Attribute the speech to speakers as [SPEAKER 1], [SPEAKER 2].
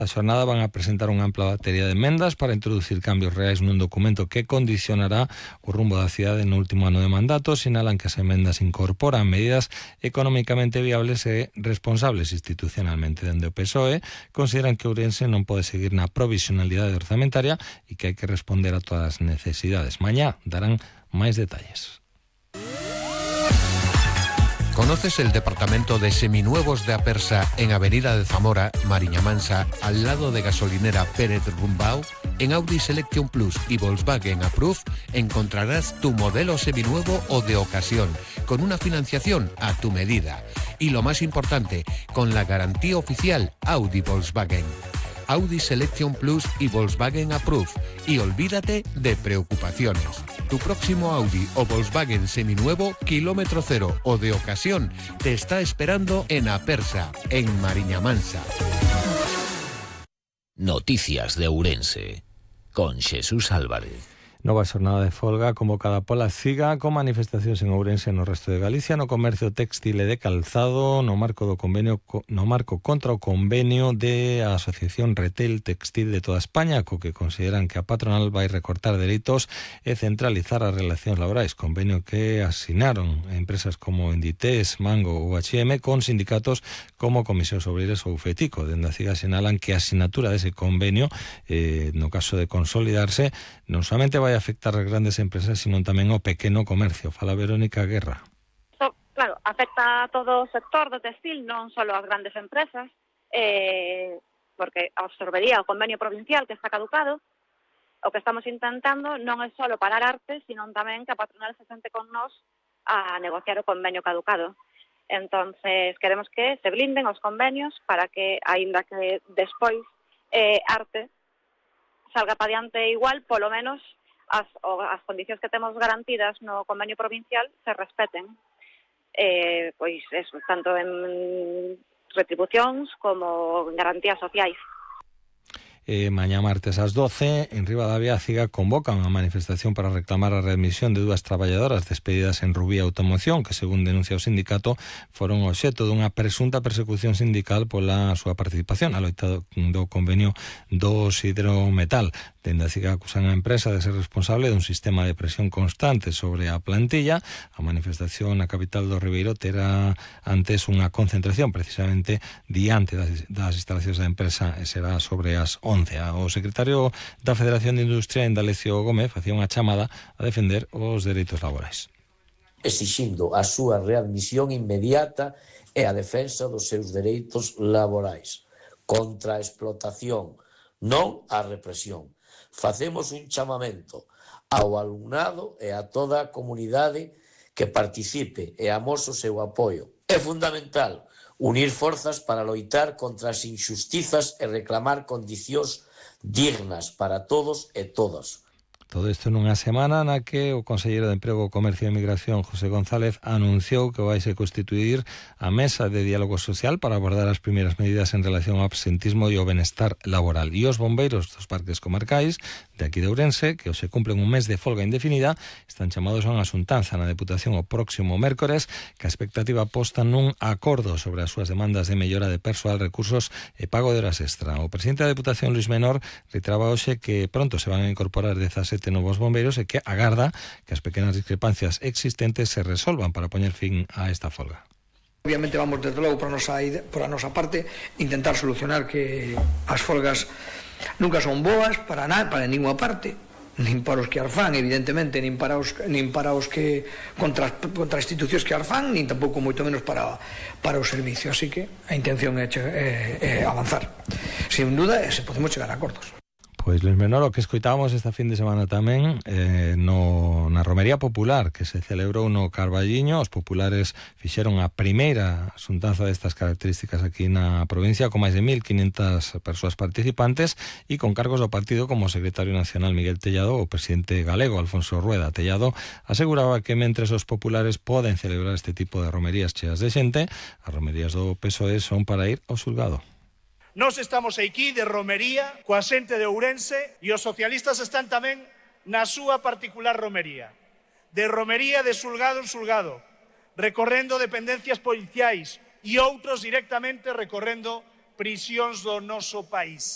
[SPEAKER 1] A xornada van a presentar unha ampla batería de emendas para introducir cambios reais nun documento que condicionará o rumbo da cidade no último ano de mandato. Sinalan que as emendas incorporan medidas económicamente viables e responsables institucionalmente. Dende o PSOE consideran que Ourense non pode seguir na provisionalidade orzamentaria e que hai que responder a todas as necesidades. Mañá darán máis detalles.
[SPEAKER 2] ¿Conoces el departamento de seminuevos de Apersa en Avenida de Zamora, Mariña Mansa, al lado de gasolinera Pérez Rumbau? En Audi Selection Plus y Volkswagen Approve encontrarás tu modelo seminuevo o de ocasión, con una financiación a tu medida. Y lo más importante, con la garantía oficial Audi Volkswagen. Audi Selection Plus y Volkswagen Approve. Y olvídate de preocupaciones. Tu próximo Audi o Volkswagen seminuevo, kilómetro cero o de ocasión, te está esperando en Apersa, en Mariña Mansa.
[SPEAKER 3] Noticias de Ourense, con Xesús Álvarez.
[SPEAKER 1] Nova xornada de folga convocada pola CIGA con manifestacións en Ourense e no resto de Galicia no comercio textil e de calzado no marco contra o convenio de a Asociación Retail Textil de toda España, co que consideran que a patronal vai recortar dereitos e centralizar as relacións laborais, convenio que asinaron empresas como Inditex, Mango ou H&M con sindicatos como Comisións Obreiras ou FETICO. Dende a CIGA sinalan que a asinatura dese convenio, no caso de consolidarse, non somente vai afectar as grandes empresas, sino tamén ao pequeno comercio. Fala Verónica Guerra.
[SPEAKER 4] Claro, afecta a todo o sector do textil, non só as grandes empresas, porque absorbería o convenio provincial que está caducado. O que estamos intentando non é só parar arte, sino tamén que a patronal se sente con nós a negociar o convenio caducado. Entonces, queremos que se blinden os convenios para que, aínda que despois arte salga pa diante igual, polo menos as condicións que temos garantidas no convenio provincial se respeten. Pois eso, tanto en retribucións como en garantías sociais.
[SPEAKER 1] Mañá martes ás 12, en Ribadavia, a CIGA convoca unha manifestación para reclamar a readmisión de 2 traballadoras despedidas en Rubí Automoción, que, según denuncia o sindicato, foron obxecto dunha presunta persecución sindical pola súa participación a loita do convenio do hidrometal. Dende a CIGA acusan a empresa de ser responsable dun sistema de presión constante sobre a plantilla. A manifestación na capital do Ribeiro terá antes unha concentración precisamente diante das instalacións da empresa e será sobre as 11. O secretario da Federación de Industria, Indalecio Gómez, facía unha chamada a defender os dereitos laborais.
[SPEAKER 5] Exixindo a súa readmisión inmediata e a defensa dos seus dereitos laborais contra a explotación, non a represión. Facemos un chamamento ao alumnado e a toda a comunidade que participe e amose o seu apoio. É fundamental unir forzas para loitar contra as injustizas e reclamar condicións dignas para todos e todas.
[SPEAKER 1] Todo isto nunha semana na que o conselleiro de Emprego, Comercio e Migración, José González, anunciou que vai se constituir a mesa de diálogo social para abordar as primeiras medidas en relación ao absentismo e ao benestar laboral. E os bombeiros dos parques comarcais de aquí de Ourense, que hoxe cumplen un mes de folga indefinida, están chamados a unha xuntanza na Deputación o próximo mércores, que a expectativa posta nun acordo sobre as súas demandas de mellora de persoal, recursos e pago de horas extra. O presidente da Deputación, Luis Menor, reiteraba hoxe que pronto se van a incorporar 17 novos bombeiros e que agarda que as pequenas discrepancias existentes se resolvan para poñer fin a esta folga.
[SPEAKER 6] Obviamente vamos desde logo por a nosa parte intentar solucionar que as folgas nunca son boas para ninguna parte, nin para os que as fan, evidentemente, nin para os que contra as institucións que as fan, nin tampouco moito menos para o servicio. Así que a intención é avanzar. Sin duda, se podemos chegar a acordos.
[SPEAKER 1] Pois, Luis Menor, o que escoitábamos esta fin de semana tamén na Romería Popular que se celebrou no Carballiño. Os populares fixeron a primeira xuntanza destas características aquí na provincia, con máis de 1.500 persoas participantes e con cargos do partido como o secretario nacional Miguel Tellado ou o presidente galego Alfonso Rueda. Tellado aseguraba que mentres os populares poden celebrar este tipo de romerías cheas de xente, as romerías do PSOE son para ir ao xulgado.
[SPEAKER 7] Nós estamos aquí de romería coa xente de Ourense e os socialistas están tamén na súa particular romería. De romería de xulgado en xulgado, recorrendo dependencias policiais e outros directamente recorrendo prisións do noso país.